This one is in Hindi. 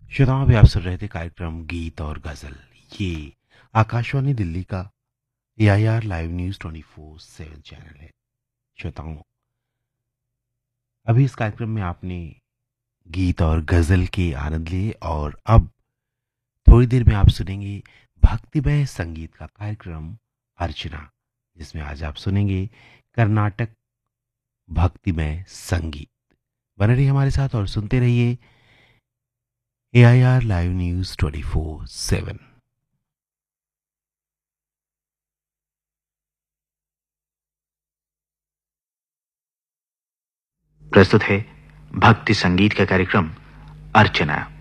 श्रोताओं, अभी आप सुन रहे थे कार्यक्रम गीत और गजल। ये आकाशवाणी दिल्ली का एआईआर लाइव न्यूज 24/7 चैनल है। श्रोताओं, अभी इस कार्यक्रम में आपने गीत और गजल के आनंद लिए और अब थोड़ी देर में आप सुनेंगे भक्तिमय संगीत का कार्यक्रम अर्चना, जिसमें आज आप सुनेंगे कर्नाटक भक्तिमय संगीत। बने रहिए हमारे साथ और सुनते रहिए एआईआर लाइव न्यूज 24/7। प्रस्तुत है भक्ति संगीत का कार्यक्रम अर्चना।